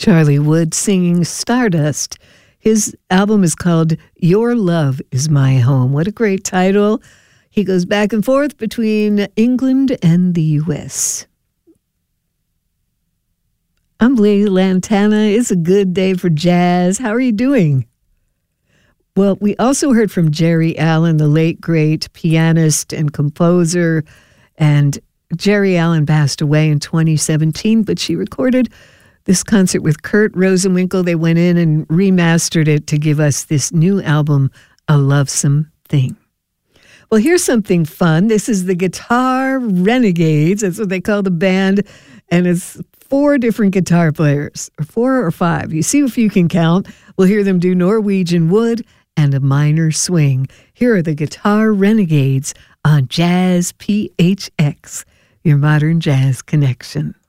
Charlie Wood singing Stardust. His album is called Your Love Is My Home. What a great title. He goes back and forth between England and the U.S. I'm Lady Lantana. It's a good day for jazz. How are you doing? Well, we also heard from Jerry Allen, the late, great pianist and composer. And Jerry Allen passed away in 2017, but she recorded this concert with Kurt Rosenwinkel. They went in and remastered it to give us this new album, A Lovesome Thing. Well, here's something fun. This is the Guitar Renegades. That's what they call the band. And it's 4 different guitar players, or 4 or 5. You see if you can count. We'll hear them do Norwegian Wood and a minor swing. Here are the Guitar Renegades on Jazz PHX, your modern jazz connection.